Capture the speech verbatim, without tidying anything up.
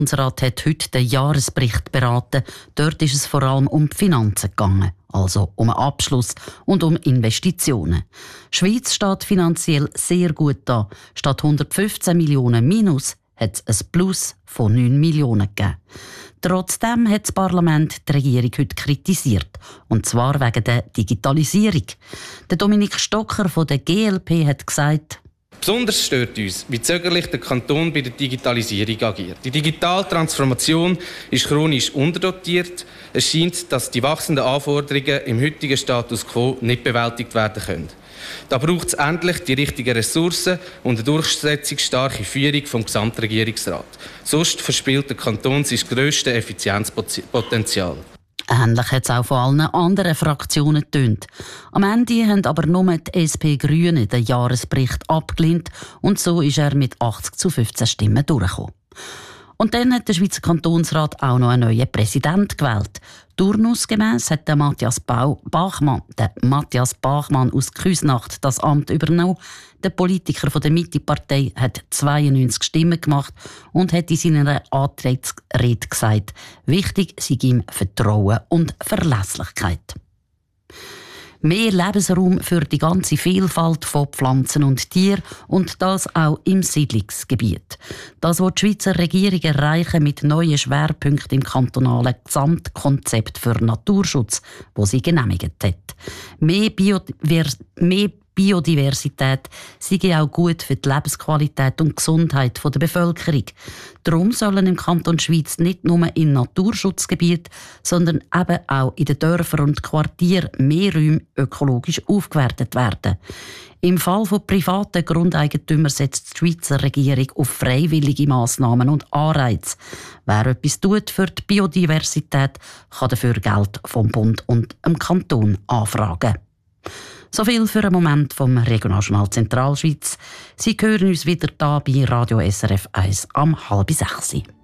Unser Rat hat heute den Jahresbericht beraten. Dort ist es vor allem um die Finanzen gegangen, also um einen Abschluss und um Investitionen. Die Schweiz steht finanziell sehr gut da. Statt hundertfünfzehn Millionen Minus hat es ein Plus von neun Millionen gegeben. Trotzdem hat das Parlament die Regierung heute kritisiert, und zwar wegen der Digitalisierung. Der Dominik Stocker von der G L P hat gesagt: Besonders stört uns, wie zögerlich der Kanton bei der Digitalisierung agiert. Die digitale Transformation ist chronisch unterdotiert. Es scheint, dass die wachsenden Anforderungen im heutigen Status quo nicht bewältigt werden können. Da braucht es endlich die richtigen Ressourcen und eine durchsetzungsstarke Führung vom Gesamtregierungsrat. Sonst verspielt der Kanton sein grösstes Effizienzpotenzial. Ähnlich hat es auch von allen anderen Fraktionen getönt. Am Ende haben aber nur die S P-Grünen den Jahresbericht abgelehnt und so ist er mit achtzig zu fünfzehn Stimmen durchgekommen. Und dann hat der Schweizer Kantonsrat auch noch einen neuen Präsidenten gewählt. Turnusgemäss hat der Matthias Bachmann, der Matthias Bachmann aus Küsnacht das Amt übernommen. Der Politiker von der Mitte-Partei hat zweiundneunzig Stimmen gemacht und hat in seiner Antrittsrede gesagt, wichtig sei ihm Vertrauen und Verlässlichkeit. Mehr Lebensraum für die ganze Vielfalt von Pflanzen und Tieren und das auch im Siedlungsgebiet. Das will die Schweizer Regierung erreichen mit neuen Schwerpunkten im kantonalen Gesamtkonzept für Naturschutz, das sie genehmigt hat. Mehr, Biodivers- mehr Biodiversität sei auch gut für die Lebensqualität und Gesundheit der Bevölkerung. Darum sollen im Kanton Schweiz nicht nur in Naturschutzgebieten, sondern eben auch in den Dörfern und Quartieren mehr Räume ökologisch aufgewertet werden. Im Fall von privaten Grundeigentümern setzt die Schweizer Regierung auf freiwillige Massnahmen und Anreize. Wer etwas tut für die Biodiversität, kann dafür Geld vom Bund und dem Kanton anfragen. So viel für einen Moment vom Regionaljournal Zentralschweiz. Sie hören uns wieder hier bei Radio S R F eins am halb sechs.